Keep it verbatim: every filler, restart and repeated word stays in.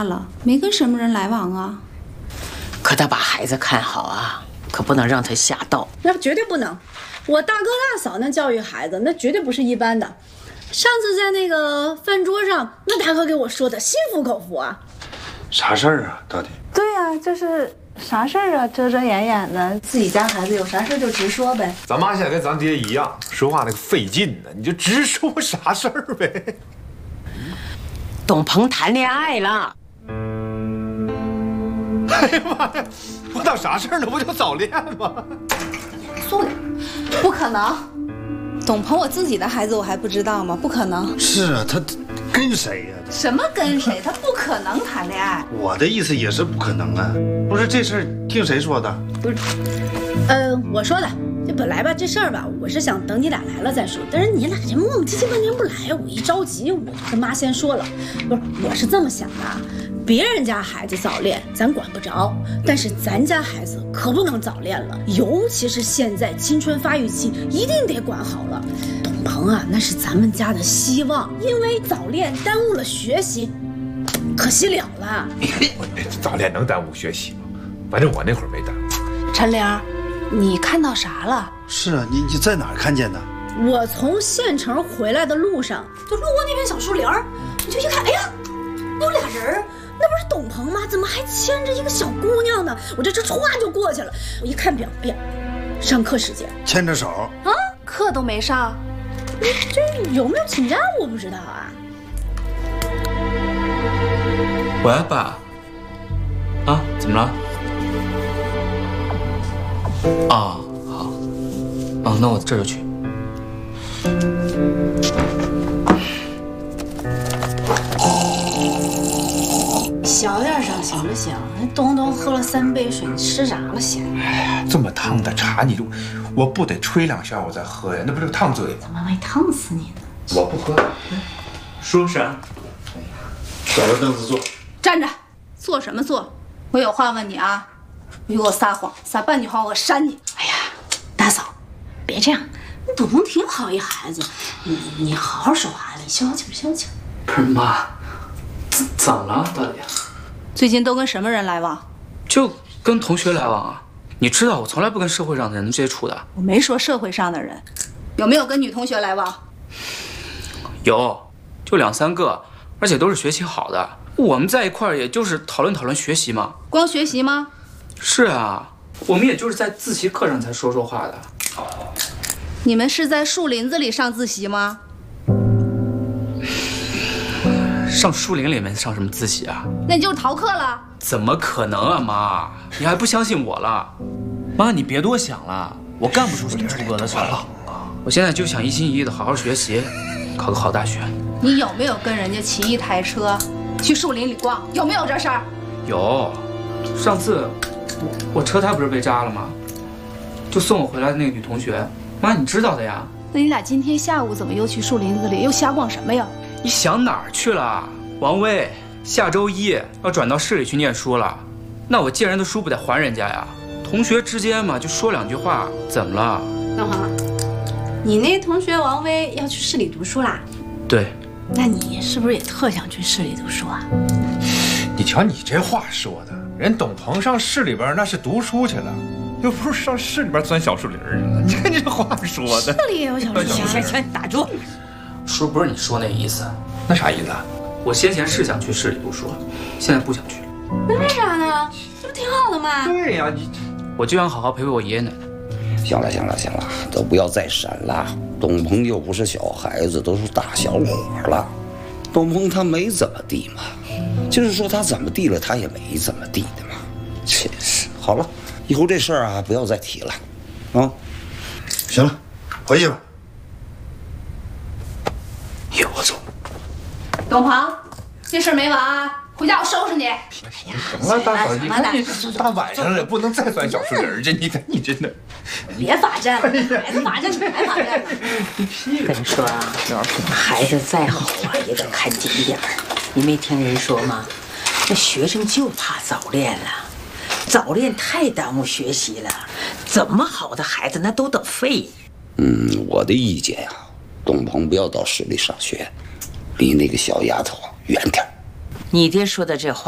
了？没跟什么人来往啊？ 可得把孩子看好啊，可不能让他吓到。 那绝对不能！我大哥大嫂那教育孩子，那绝对不是一般的。上次在那个饭桌上，那大哥给我说的心服口服啊。 啥事儿啊？到底？ 对呀、啊，就是啥事儿啊？遮遮掩掩的，自己家孩子有啥事就直说呗。 咱妈现在跟咱爹一样，说话那个费劲呢，你就直说啥事儿呗。 董鹏谈恋爱了。 哎呀妈呀！我当啥事儿呢？不就早恋吗？ 苏的，不可能。董鹏我自己的孩子我还不知道吗？不可能。 是啊，他跟谁呀、啊？ 什么跟谁？他不可能谈恋爱。 我的意思也是不可能啊。不是这事儿听谁说的？ 不是，呃，我说的。这本来吧，这事儿吧，我是想等你俩来了再说。但是你俩这磨磨唧唧半天不来，我一着急，我就跟妈先说了。不是，我是这么想的，别人家孩子早恋咱管不着，但是咱家孩子可不能早恋了，尤其是现在青春发育期，一定得管好了。董鹏啊，那是咱们家的希望，因为早恋耽误了学习，可惜了了。 早恋能耽误学习吗？反正我那会儿没耽误。 陈玲，你看到啥了？ 是啊，你你在哪儿看见的？ 我从县城回来的路上，就路过那片小树林儿，我就一看，哎呀，有俩人儿，那不是董鹏吗？怎么还牵着一个小姑娘呢？我这这歘就过去了。我一看表，哎呀，上课时间， 牵着手啊，课都没上。你这有没有请假我不知道啊。 喂，爸。啊，怎么了？啊，好。哦，那我这就去。 小点声行不行？东东喝了三杯水，你吃啥了先？ 哎呀，这么烫的茶，你就我不得吹两下我再喝呀？那不是烫嘴吗？ 怎么没烫死你呢？ 我不喝。 说啥？ 找个凳子坐。 站着，做什么做？我有话问你啊！别给我撒谎，撒半句话我扇你！哎呀，大嫂，别这样，你董鹏挺好一孩子，你你好好说话，你消消气，消消气。 不是妈，怎怎么了？到底？ 最近都跟什么人来往？ 就跟同学来往啊。你知道我从来不跟社会上的人接触的。 我没说社会上的人，有没有跟女同学来往？ 有，就两三个，而且都是学习好的。我们在一块儿，也就是讨论讨论学习嘛。 光学习吗？ 是啊，我们也就是在自习课上才说说话的。 你们是在树林子里上自习吗？ 上树林里面上什么自习啊？ 那你就是逃课了。 怎么可能啊，妈！你还不相信我了？妈，你别多想了，我干不出什么出格的事儿。我现在就想一心一意的好好学习，考个好大学。 你有没有跟人家骑一台车去树林里逛？有没有这事儿？ 有，上次我我车胎不是被扎了吗？就送我回来的那个女同学，妈你知道的呀。 那你俩今天下午怎么又去树林子里又瞎逛什么呀？ 你想哪儿去了，王威？下周一要转到市里去念书了，那我借人的书不得还人家呀？同学之间嘛，就说两句话，怎么了？ 等会儿，你那同学王威要去市里读书啦？ 对。 那你是不是也特想去市里读书啊？ 你瞧你这话说的，人董鹏上市里边那是读书去了，又不是上市里边钻小树林去了。你看你这话说的。 市里也有小树林。 行行行，打住！ 叔不是你说那意思。 那啥意思啊？ 我先前是想去市里读书，现在不想去了。 那为啥呢？这不挺好的吗？ 对呀，你我就想好好陪陪我爷爷奶奶。 行了行了行了，都不要再闪了。董鹏又不是小孩子，都是大小伙了。董鹏他没怎么地嘛，就是说他怎么地了，他也没怎么地的嘛。真是，好了，以后这事儿啊不要再提了，啊。 行了，回去吧。 有我走。 董鹏，这事儿没完啊！回家我收拾你。 行了，大嫂，你看你大晚上了，也不能再钻小树林去。你看你真的， 别罚站了，孩子罚站还罚站呢。 跟你说啊，孩子再好啊，也得看紧点儿。你没听人说吗？那学生就怕早恋了，早恋太耽误学习了。怎么好的孩子那都得废。 嗯，我的意见呀、啊，董鹏不要到市里上学，离那个小丫头远点。 你爹说的这话